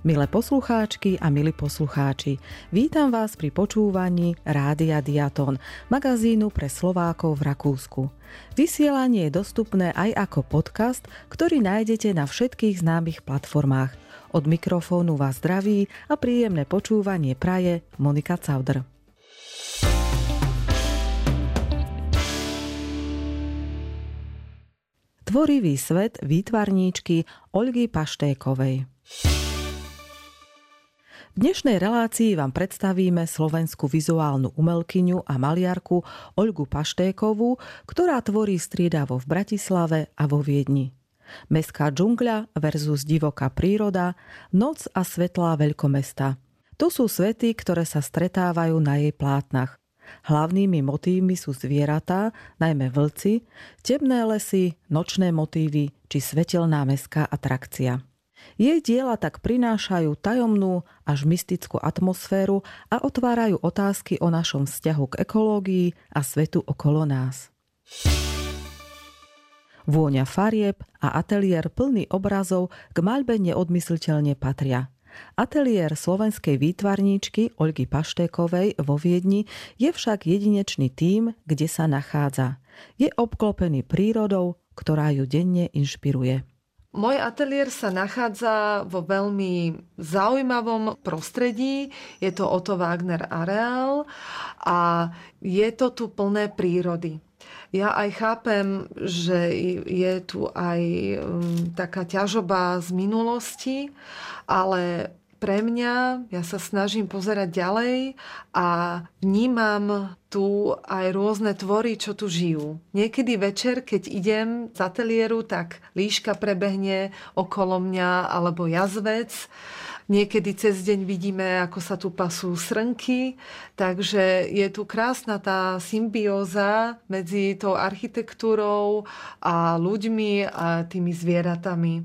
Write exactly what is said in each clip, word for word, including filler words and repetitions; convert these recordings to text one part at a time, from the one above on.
Milé poslucháčky a milí poslucháči, vítam vás pri počúvaní Rádia Diaton, magazínu pre Slovákov v Rakúsku. Vysielanie je dostupné aj ako podcast, ktorý nájdete na všetkých známych platformách. Od mikrofónu vás zdraví a príjemné počúvanie praje Monika Caudr. Tvorivý svet výtvarníčky Olgy Paštékovej. V dnešnej relácii vám predstavíme slovenskú vizuálnu umelkyňu a maliarku Olgu Paštékovú, ktorá tvorí striedavo v Bratislave a vo Viedni. Mestská džungľa versus divoká príroda, noc a svetlá veľkomesta. To sú svety, ktoré sa stretávajú na jej plátnach. Hlavnými motívmi sú zvieratá, najmä vlci, temné lesy, nočné motívy či svetelná mestská atrakcia. Jej diela tak prinášajú tajomnú až mystickú atmosféru a otvárajú otázky o našom vzťahu k ekológii a svetu okolo nás. Vôňa farieb a ateliér plný obrazov k maľbe neodmysliteľne patria. Ateliér slovenskej výtvarníčky Olgy Paštékovej vo Viedni je však jedinečný tím, kde sa nachádza. Je obklopený prírodou, ktorá ju denne inšpiruje. Môj ateliér sa nachádza vo veľmi zaujímavom prostredí. Je to Otto Wagner areál a je to tu plné prírody. Ja aj chápem, že je tu aj taká ťažoba z minulosti, ale pre mňa, ja sa snažím pozerať ďalej a vnímam tu aj rôzne tvory, čo tu žijú. Niekedy večer, keď idem z ateliéru, tak líška prebehne okolo mňa alebo jazvec. Niekedy cez deň vidíme, ako sa tu pasú srnky. Takže je tu krásna tá symbióza medzi tou architektúrou a ľuďmi a tými zvieratami.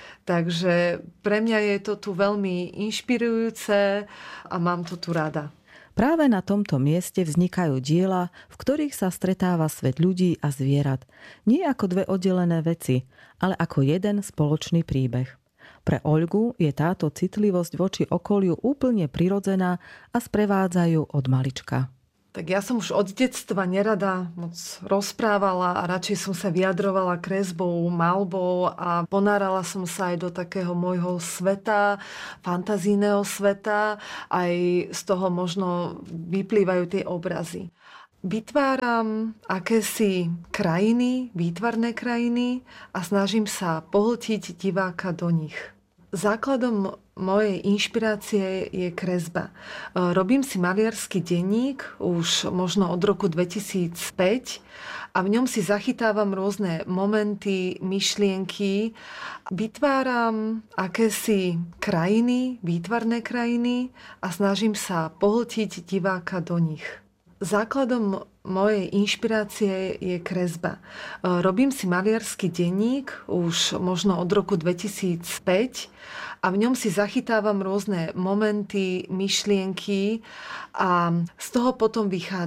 Takže pre mňa je to tu veľmi inšpirujúce a mám to tu rada. Práve na tomto mieste vznikajú diela, v ktorých sa stretáva svet ľudí a zvierat. Nie ako dve oddelené veci, ale ako jeden spoločný príbeh. Pre Olgu je táto citlivosť voči okoliu úplne prirodzená a sprevádzajú od malička. Tak ja som už od detstva nerada moc rozprávala a radšej som sa vyjadrovala kresbou, maľbou a ponárala som sa aj do takého môjho sveta, fantazijného sveta. Aj z toho možno vyplývajú tie obrazy. Vytváram akési krajiny, výtvarné krajiny a snažím sa pohltiť diváka do nich. Základom mojej inšpirácie je kresba. Robím si maliarsky denník už možno od roku dvetisícpäť a v ňom si zachytávam rôzne momenty, myšlienky. Vytváram akési krajiny, výtvarné krajiny a snažím sa pohltiť diváka do nich. Základom mojej inšpirácie je kresba. Robím si maliarsky denník už možno od roku dvetisícpäť a v ňom si zachytávam rôzne momenty, myšlienky a z toho potom vychádzam.